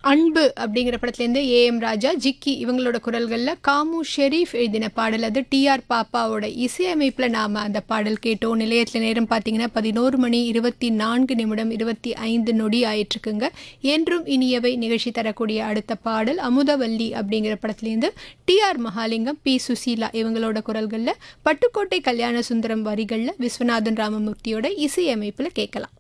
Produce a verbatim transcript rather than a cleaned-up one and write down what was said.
அன்பு அப்படிங்கிற படத்துலேருந்து ஏ எம் ராஜா, ஜிக்கி இவங்களோட குரல்களில் காமு ஷெரீஃப் எழுதின பாடல். அது டி ஆர் பாப்பாவோட இசையமைப்பில் நாம் அந்த பாடல் கேட்டோம். நிலையத்தில் நேரம் பார்த்தீங்கன்னா பதினோரு மணி இருபத்தி நான்கு நிமிடம் இருபத்தி ஐந்து நொடி ஆயிட்டுருக்குங்க. என்றும் இனியவை நிகழ்ச்சி தரக்கூடிய அடுத்த பாடல் அமுதவல்லி அப்படிங்கிற படத்துலேருந்து D R Mahalingam, B Susheela இவங்களோட குரல்களில், பட்டுக்கோட்டை கல்யாண சுந்தரம் வரிகளில் விஸ்வநாதன் ராமமூர்த்தியோட இசையமைப்பில் கேட்கலாம்.